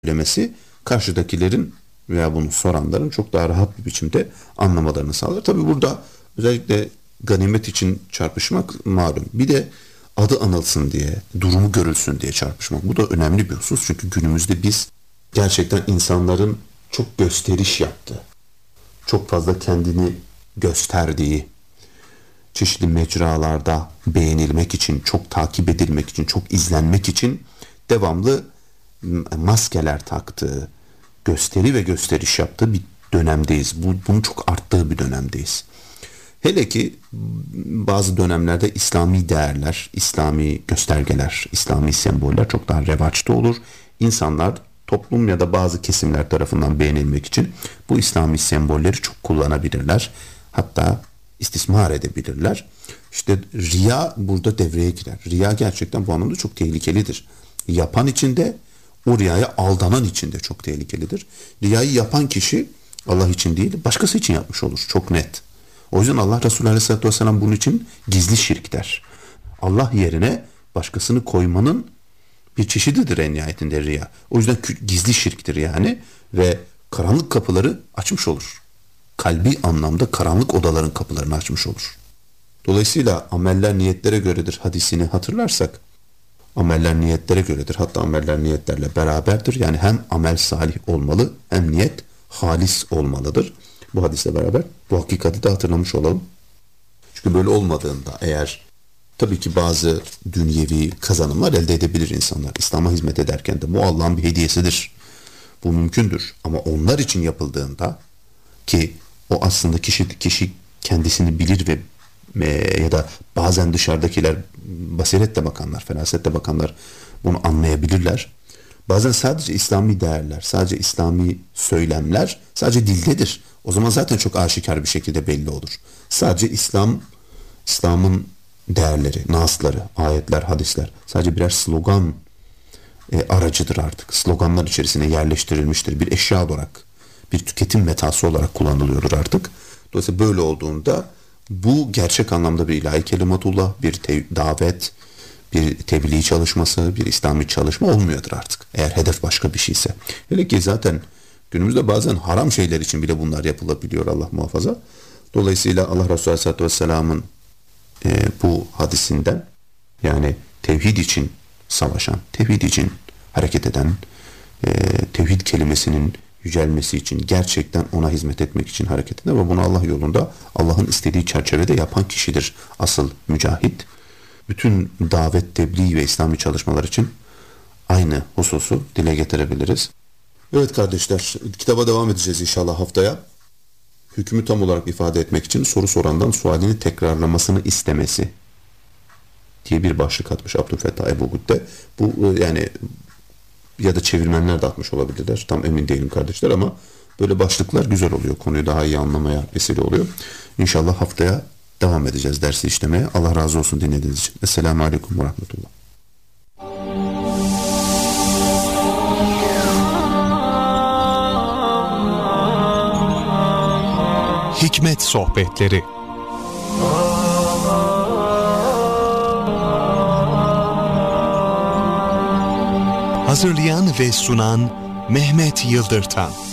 söylemesi karşıdakilerin veya bunu soranların çok daha rahat bir biçimde anlamalarını sağlar. Tabi burada özellikle ganimet için çarpışmak malum. Bir de adı anılsın diye, durumu görülsün diye çarpışmak. Bu da önemli bir husus. Çünkü günümüzde biz gerçekten insanların çok gösteriş yaptığı, çok fazla kendini gösterdiği, çeşitli mecralarda beğenilmek için, çok takip edilmek için, çok izlenmek için devamlı maskeler taktığı, gösteri ve gösteriş yaptığı bir dönemdeyiz. Bunun çok arttığı bir dönemdeyiz. Hele ki bazı dönemlerde İslami değerler, İslami göstergeler, İslami semboller çok daha revaçta olur. İnsanlar toplum ya da bazı kesimler tarafından beğenilmek için bu İslami sembolleri çok kullanabilirler. Hatta istismar edebilirler. İşte riya burada devreye girer. Riya gerçekten bu anlamda çok tehlikelidir. Yapan için de, o riyaya aldanan için de çok tehlikelidir. Riyayı yapan kişi Allah için değil, başkası için yapmış olur. Çok net. O yüzden Allah Resulü Aleyhisselatü Vesselam bunun için gizli şirk der. Allah yerine başkasını koymanın bir çeşididir en nihayetinde riya. O yüzden gizli şirktir yani ve karanlık kapıları açmış olur. Kalbi anlamda karanlık odaların kapılarını açmış olur. Dolayısıyla ameller niyetlere göredir hadisini hatırlarsak, ameller niyetlere göredir. Hatta ameller niyetlerle beraberdir. Yani hem amel salih olmalı hem niyet halis olmalıdır. Bu hadisle beraber bu hakikati de hatırlamış olalım. Çünkü böyle olmadığında eğer tabii ki bazı dünyevi kazanımlar elde edebilir insanlar. İslam'a hizmet ederken de bu Allah'ın bir hediyesidir. Bu mümkündür. Ama onlar için yapıldığında ki o aslında kişi kendisini bilir ve ya da bazen dışarıdakiler basiretle bakanlar, ferasetle bakanlar bunu anlayabilirler. Bazen sadece İslami değerler, sadece İslami söylemler sadece dildedir. O zaman zaten çok aşikar bir şekilde belli olur. Sadece İslam'ın değerleri, nasları, ayetler, hadisler sadece birer slogan aracıdır artık. Sloganlar içerisine yerleştirilmiştir. Bir eşya olarak, bir tüketim metası olarak kullanılıyordur artık. Dolayısıyla böyle olduğunda bu gerçek anlamda bir ilahi kelimatullah, bir davet, bir tebliğ çalışması, bir İslami çalışma olmuyordur artık. Eğer hedef başka bir şeyse. Hele ki zaten günümüzde bazen haram şeyler için bile bunlar yapılabiliyor, Allah muhafaza. Dolayısıyla Allah Resulü Aleyhisselatü Vesselam'ın bu hadisinden, yani tevhid için savaşan, tevhid için hareket eden, tevhid kelimesinin yücelmesi için, gerçekten ona hizmet etmek için hareket eden ve bunu Allah yolunda, Allah'ın istediği çerçevede yapan kişidir asıl mücahit. Bütün davet, tebliğ ve İslami çalışmalar için aynı hususu dile getirebiliriz. Evet kardeşler, kitaba devam edeceğiz inşallah haftaya. Hükmü tam olarak ifade etmek için soru sorandan sualini tekrarlamasını istemesi diye bir başlık atmış Abdülfettah Ebu Gütte. Bu yani ya da çevirmenler de atmış olabilirler. Tam emin değilim kardeşler ama böyle başlıklar güzel oluyor. Konuyu daha iyi anlamaya vesile oluyor. İnşallah haftaya devam edeceğiz dersi işlemeye. Allah razı olsun dinlediğiniz için. Esselamu Aleyküm ve Rahmetullah. Hikmet Sohbetleri. Hazırlayan ve sunan Mehmet Yıldırtan.